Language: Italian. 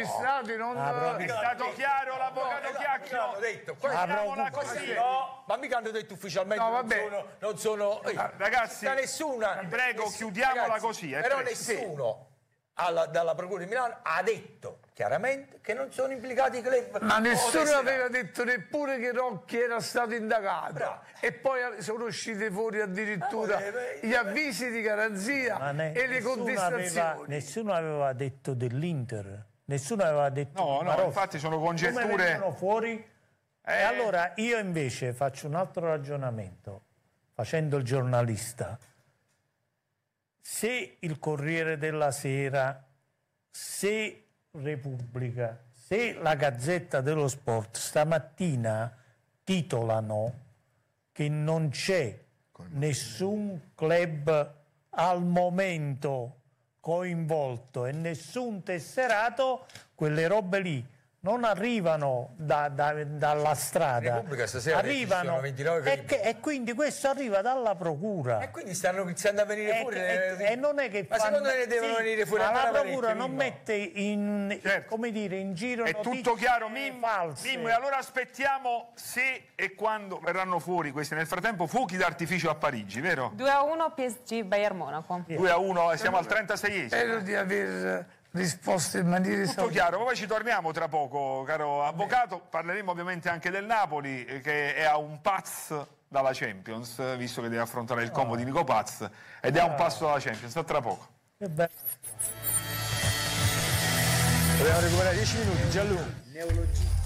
magistrati non... È stato chiaro l'avvocato Chiacchio. Hanno detto, Chiamiamola così. no, ma mica hanno detto ufficialmente, No, vabbè. non sono Ragazzi, da nessuna, vi prego, chiudiamola così. Però nessuno dalla Procura di Milano ha detto chiaramente che non sono implicati i club. Ma nessuno aveva detto neppure che Rocchi era stato indagato. Bravo. E poi sono usciti fuori addirittura gli avvisi di garanzia e le contestazioni. Nessuno aveva detto dell'Inter, nessuno aveva detto No, di Marocco. infatti sono Come congetture. vengono fuori? E allora io invece faccio un altro ragionamento, facendo il giornalista. Se il Corriere della Sera, se Repubblica, se la Gazzetta dello Sport stamattina titolano che non c'è nessun club al momento coinvolto e nessun tesserato, quelle robe lì non arrivano dalla strada, Repubblica stasera arrivano 29 e quindi questo arriva dalla procura. E quindi stanno iniziando a venire fuori E non è che ma secondo me ne devono venire fuori ma la ancora procura parecchie, non Mimmo. mette in, Certo. come dire, in giro È notizie tutto chiaro, Mimmo. false. Mimmo, e allora aspettiamo se e quando verranno fuori questi. Nel frattempo fuochi d'artificio a Parigi, vero? 2-1 PSG Bayern Monaco. 2-1, siamo al 36esimo. Spero di aver risposto in maniera Tutto esaustiva. chiaro, poi ci torniamo tra poco, caro avvocato. Parleremo ovviamente anche del Napoli, che è a un paz dalla Champions, visto che deve affrontare il Como di Nico Paz, ed è a un passo dalla Champions. A tra poco. Che bello. Dobbiamo recuperare 10 minuti, Gianluca.